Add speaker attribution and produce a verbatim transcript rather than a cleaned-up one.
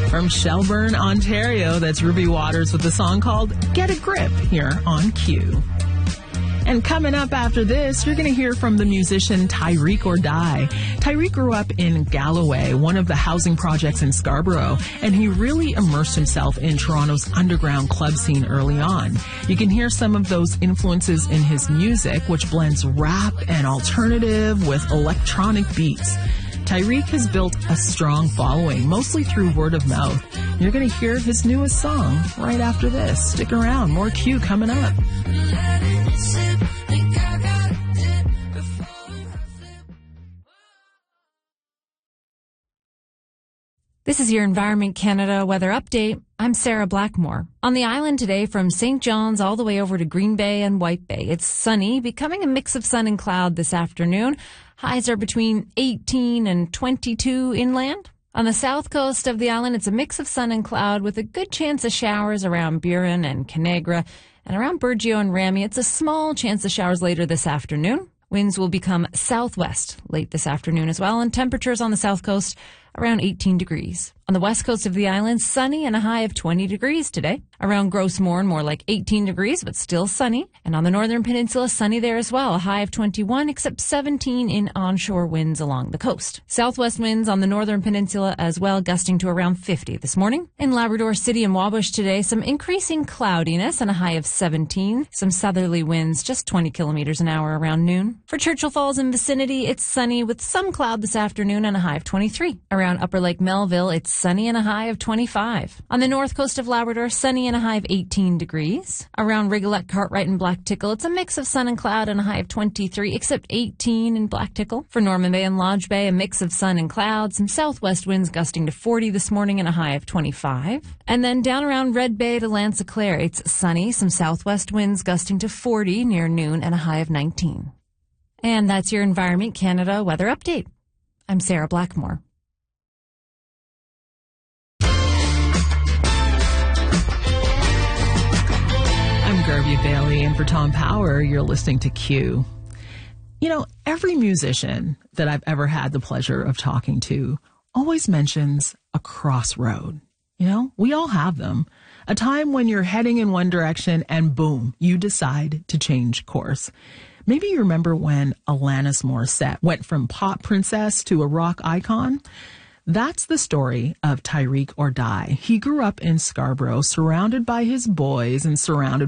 Speaker 1: From Shelburne, Ontario, that's Ruby Waters with the song called Get a Grip here on Q. And coming up after this, you're going to hear from the musician Tyreek or Die. Tyreek grew up in Galloway, one of the housing projects in Scarborough, and he really immersed himself in Toronto's underground club scene early on. You can hear some of those influences in his music, which blends rap and alternative with electronic beats. Tyreek has built a strong following, mostly through word of mouth. You're going to hear his newest song right after this. Stick around. More Q coming up.
Speaker 2: This is your Environment Canada weather update. I'm Sarah Blackmore. On the island today, from Saint John's all the way over to Green Bay and White Bay, it's sunny, becoming a mix of sun and cloud this afternoon. Highs are between eighteen and twenty-two inland. On the south coast of the island, it's a mix of sun and cloud with a good chance of showers around Burin and Canagra. And around Burgeo and Ramy, it's a small chance of showers later this afternoon. Winds will become southwest late this afternoon as well, and temperatures on the south coast around eighteen degrees. On the west coast of the island, sunny and a high of twenty degrees today. Around Gross Mourne, more like eighteen degrees, but still sunny. And on the northern peninsula, sunny there as well, a high of twenty-one, except seventeen in onshore winds along the coast. Southwest winds on the northern peninsula as well, gusting to around fifty this morning. In Labrador City and Wabush today, some increasing cloudiness and a high of seventeen. Some southerly winds, just twenty kilometers an hour around noon. For Churchill Falls and vicinity, it's sunny with some cloud this afternoon and a high of twenty-three. Around Upper Lake Melville, it's sunny and a high of twenty-five. On the north coast of Labrador, sunny and a high of eighteen degrees. Around Rigolette, Cartwright, and Black Tickle, it's a mix of sun and cloud and a high of twenty-three, except eighteen in Black Tickle. For Norman Bay and Lodge Bay, a mix of sun and cloud, some southwest winds gusting to forty this morning and a high of twenty-five. And then down around Red Bay to Lanse-Claire, it's sunny, some southwest winds gusting to forty near noon and a high of nineteen. And that's your Environment Canada weather update. I'm Sarah Blackmore.
Speaker 1: I'm Garvey Bailey, and for Tom Power, you're listening to Q. You know, every musician that I've ever had the pleasure of talking to always mentions a crossroad. You know, we all have them. A time when you're heading in one direction and boom, you decide to change course. Maybe you remember when Alanis Morissette went from pop princess to a rock icon. That's the story of Tyreek or Die. He grew up in Scarborough, surrounded by his boys and surrounded